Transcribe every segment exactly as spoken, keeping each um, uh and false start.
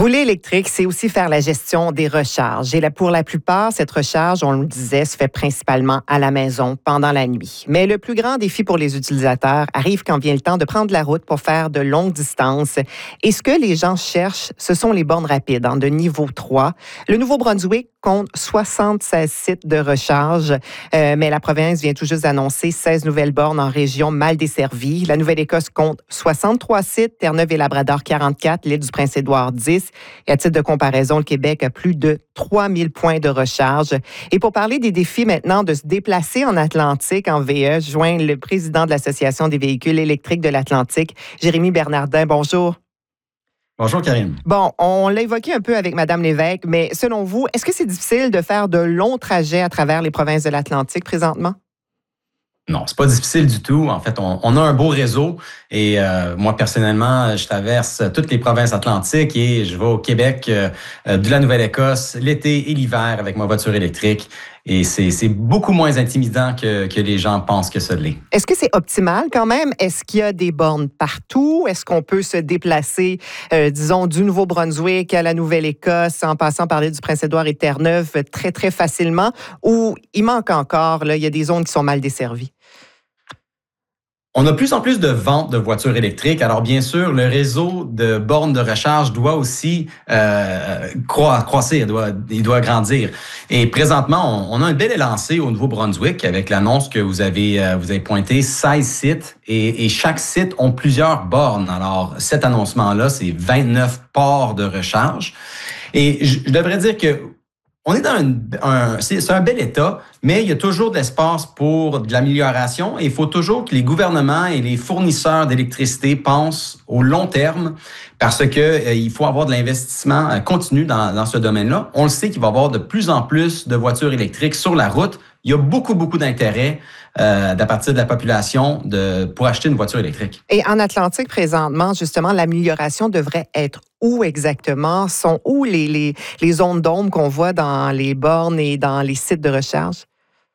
Rouler électrique, c'est aussi faire la gestion des recharges. Et là, pour la plupart, cette recharge, on le disait, se fait principalement à la maison pendant la nuit. Mais le plus grand défi pour les utilisateurs arrive quand vient le temps de prendre la route pour faire de longues distances. Et ce que les gens cherchent, ce sont les bornes rapides hein, de niveau trois. Le Nouveau-Brunswick compte soixante-seize sites de recharge, euh, mais la province vient tout juste d'annoncer seize nouvelles bornes en région mal desservies. La Nouvelle-Écosse compte soixante-trois sites, Terre-Neuve et Labrador quarante-quatre, l'île du Prince-Édouard dix. Et à titre de comparaison, le Québec a plus de trois mille points de recharge. Et pour parler des défis maintenant de se déplacer en Atlantique, en V E, je joins le président de l'Association des véhicules électriques de l'Atlantique, Jérémy Bernardin. Bonjour. Bonjour, Karine. Bon, on l'a évoqué un peu avec Mme Lévesque, mais selon vous, est-ce que c'est difficile de faire de longs trajets à travers les provinces de l'Atlantique présentement? Non, c'est pas difficile du tout. En fait, on, on a un beau réseau et euh, moi, personnellement, je traverse toutes les provinces atlantiques et je vais au Québec, euh, de la Nouvelle-Écosse, l'été et l'hiver avec ma voiture électrique. Et c'est, c'est beaucoup moins intimidant que, que les gens pensent que ça l'est. Est-ce que c'est optimal quand même? Est-ce qu'il y a des bornes partout? Est-ce qu'on peut se déplacer, euh, disons, du Nouveau-Brunswick à la Nouvelle-Écosse en passant par l'île du Prince-Édouard et Terre-Neuve très, très facilement? Ou il manque encore, là, il y a des zones qui sont mal desservies? On a plus en plus de ventes de voitures électriques. Alors, bien sûr, le réseau de bornes de recharge doit aussi euh, croître, il doit, il doit grandir. Et présentement, on, on a un bel élancé au Nouveau-Brunswick avec l'annonce que vous avez, euh, vous avez pointé, seize sites et, et chaque site ont plusieurs bornes. Alors, cet annoncement-là, c'est vingt-neuf ports de recharge. Et je, je devrais dire que on est dans un, un c'est, c'est un bel état, mais il y a toujours de l'espace pour de l'amélioration et il faut toujours que les gouvernements et les fournisseurs d'électricité pensent au long terme parce que euh, il faut avoir de l'investissement euh, continu dans, dans ce domaine-là. On le sait qu'il va y avoir de plus en plus de voitures électriques sur la route. Il y a beaucoup, beaucoup d'intérêt euh, à partir de la population de, pour acheter une voiture électrique. Et en Atlantique, présentement, justement, l'amélioration devrait être où exactement? Sont où les, les, les zones d'ombre qu'on voit dans les bornes et dans les sites de recharge?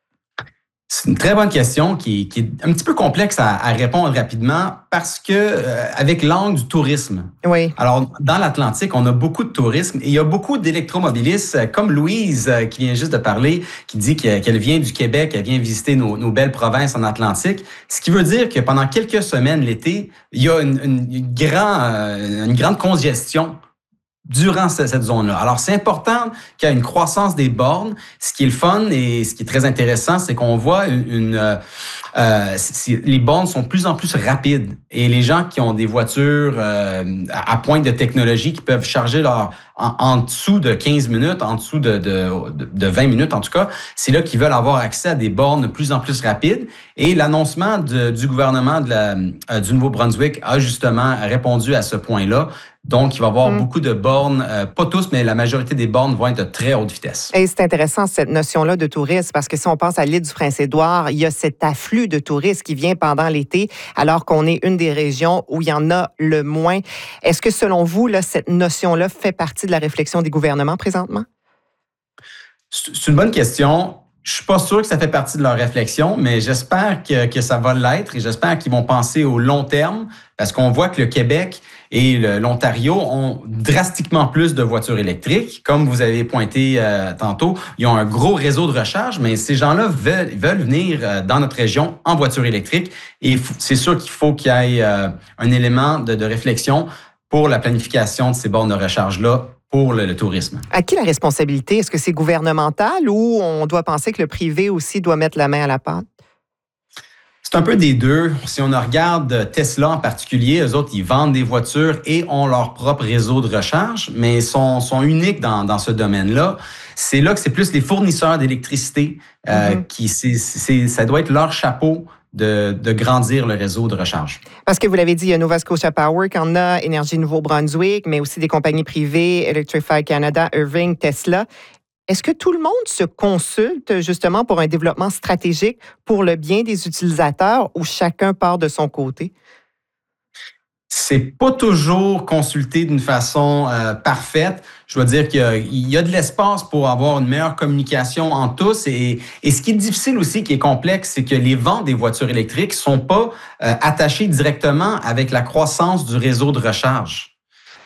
C'est une très bonne question qui, qui est un petit peu complexe à, à répondre rapidement parce que euh, avec l'angle du tourisme. Oui. Alors, dans l'Atlantique, on a beaucoup de tourisme et il y a beaucoup d'électromobilistes comme Louise euh, qui vient juste de parler, qui dit qu'elle, qu'elle vient du Québec, elle vient visiter nos, nos belles provinces en Atlantique. Ce qui veut dire que pendant quelques semaines l'été, il y a une, une, une, grand, euh, une grande congestion durant cette zone-là. Alors, c'est important qu'il y ait une croissance des bornes. Ce qui est le fun et ce qui est très intéressant, c'est qu'on voit une... une euh, euh, les bornes sont de plus en plus rapides. Et les gens qui ont des voitures euh, à pointe de technologie, qui peuvent charger leur en, en dessous de quinze minutes, en dessous de, de, de vingt minutes en tout cas, c'est là qu'ils veulent avoir accès à des bornes de plus en plus rapides. Et l'annoncement de, du gouvernement de la, euh, du Nouveau-Brunswick a justement répondu à ce point-là. Donc, il va y avoir mmh. beaucoup de bornes, euh, pas tous, mais la majorité des bornes vont être de très haute vitesse. Et c'est intéressant, cette notion-là de tourisme, parce que si on pense à l'île du Prince-Édouard, il y a cet afflux de touristes qui vient pendant l'été, alors qu'on est une des régions où il y en a le moins. Est-ce que, selon vous, là, cette notion-là fait partie de la réflexion des gouvernements présentement? C'est une bonne question. Je suis pas sûr que ça fait partie de leur réflexion, mais j'espère que, que ça va l'être et j'espère qu'ils vont penser au long terme parce qu'on voit que le Québec et le, l'Ontario ont drastiquement plus de voitures électriques. Comme vous avez pointé euh, tantôt, ils ont un gros réseau de recharge, mais ces gens-là veulent, veulent venir euh, dans notre région en voiture électrique et f- c'est sûr qu'il faut qu'il y ait euh, un élément de, de réflexion pour la planification de ces bornes de recharge-là pour le, le tourisme. À qui la responsabilité? Est-ce que c'est gouvernemental ou on doit penser que le privé aussi doit mettre la main à la pâte? C'est un peu des deux. Si on regarde Tesla en particulier, eux autres, ils vendent des voitures et ont leur propre réseau de recharge, mais sont, sont uniques dans, dans ce domaine-là. C'est là que c'est plus les fournisseurs d'électricité euh, mm-hmm. qui, c'est, c'est, ça doit être leur chapeau De, de grandir le réseau de recharge. Parce que vous l'avez dit, il y a Nova Scotia Power qui en a, Énergie Nouveau-Brunswick, mais aussi des compagnies privées, Electrify Canada, Irving, Tesla. Est-ce que tout le monde se consulte justement pour un développement stratégique pour le bien des utilisateurs ou chacun part de son côté? C'est pas toujours consulté d'une façon euh, parfaite. Je dois dire qu'il y a, il y a de l'espace pour avoir une meilleure communication entre tous. Et, et ce qui est difficile aussi, qui est complexe, c'est que les ventes des voitures électriques sont pas euh, attachées directement avec la croissance du réseau de recharge.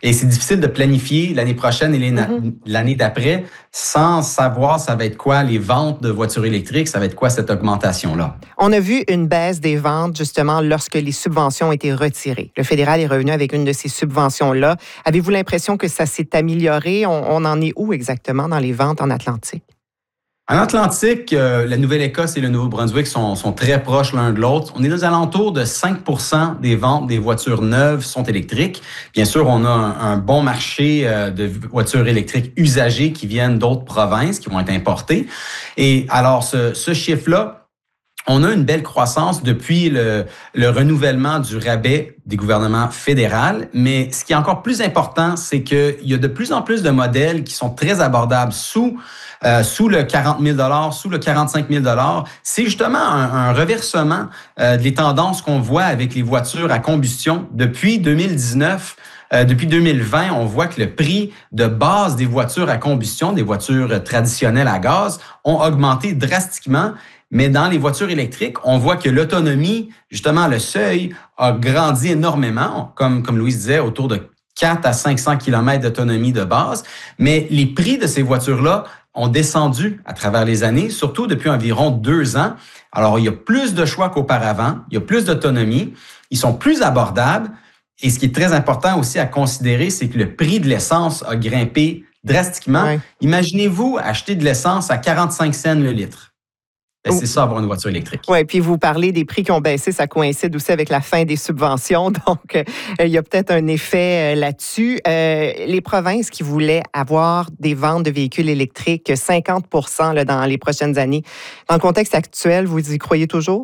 Et c'est difficile de planifier l'année prochaine et Mm-hmm. l'année d'après sans savoir ça va être quoi les ventes de voitures électriques, ça va être quoi cette augmentation-là. On a vu une baisse des ventes, justement, lorsque les subventions ont été retirées. Le fédéral est revenu avec une de ces subventions-là. Avez-vous l'impression que ça s'est amélioré? On, on en est où exactement dans les ventes en Atlantique? En Atlantique, euh, la Nouvelle-Écosse et le Nouveau-Brunswick sont, sont très proches l'un de l'autre. On est aux alentours de cinq pour cent des ventes des voitures neuves sont électriques. Bien sûr, on a un, un bon marché euh, de voitures électriques usagées qui viennent d'autres provinces, qui vont être importées. Et alors, ce, ce chiffre-là, on a une belle croissance depuis le, le renouvellement du rabais des gouvernements fédéraux, mais ce qui est encore plus important, c'est qu'il y a de plus en plus de modèles qui sont très abordables sous euh, sous le quarante mille dollars, sous le quarante-cinq mille dollars. C'est justement un, un reversement euh, des tendances qu'on voit avec les voitures à combustion depuis deux mille dix-neuf. Euh, depuis deux mille vingt, on voit que le prix de base des voitures à combustion, des voitures traditionnelles à gaz, ont augmenté drastiquement. Mais dans les voitures électriques, on voit que l'autonomie, justement, le seuil a grandi énormément, comme, comme Louise disait, autour de quatre à cinq cents kilomètres d'autonomie de base. Mais les prix de ces voitures-là ont descendu à travers les années, surtout depuis environ deux ans. Alors, il y a plus de choix qu'auparavant, il y a plus d'autonomie, ils sont plus abordables. Et ce qui est très important aussi à considérer, c'est que le prix de l'essence a grimpé drastiquement. Ouais. Imaginez-vous acheter de l'essence à quarante-cinq cents le litre. Ben, c'est ça, avoir une voiture électrique. Oui, puis vous parlez des prix qui ont baissé, ça coïncide aussi avec la fin des subventions, donc euh, il y a peut-être un effet euh, là-dessus. Euh, les provinces qui voulaient avoir des ventes de véhicules électriques, cinquante pour cent là, dans les prochaines années, dans le contexte actuel, vous y croyez toujours?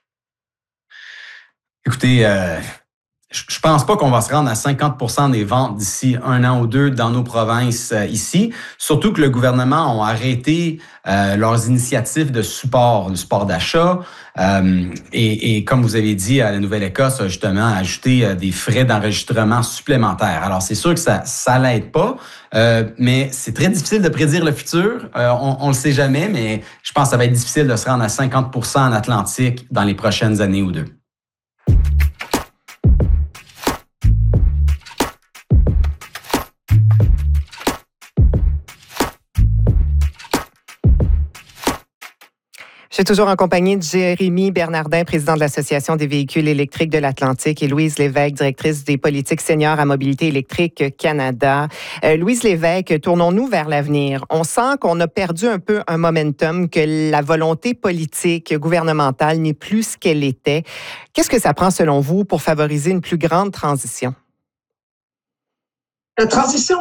Écoutez, euh, je pense pas qu'on va se rendre à cinquante pour cent des ventes d'ici un an ou deux dans nos provinces euh, ici. Surtout que le gouvernement a arrêté euh, leurs initiatives de support, de support d'achat. Euh, et, et comme vous avez dit, à la Nouvelle-Écosse a justement ajouté euh, des frais d'enregistrement supplémentaires. Alors, c'est sûr que ça ça l'aide pas, euh, mais c'est très difficile de prédire le futur. Euh, on, on le sait jamais, mais je pense que ça va être difficile de se rendre à cinquante pour cent en Atlantique dans les prochaines années ou deux. Je suis toujours en compagnie de Jérémy Bernardin, président de l'Association des véhicules électriques de l'Atlantique, et Louise Lévesque, directrice des politiques seniors à Mobilité électrique Canada. Euh, Louise Lévesque, tournons-nous vers l'avenir. On sent qu'on a perdu un peu un momentum, que la volonté politique gouvernementale n'est plus ce qu'elle était. Qu'est-ce que ça prend, selon vous, pour favoriser une plus grande transition? La transition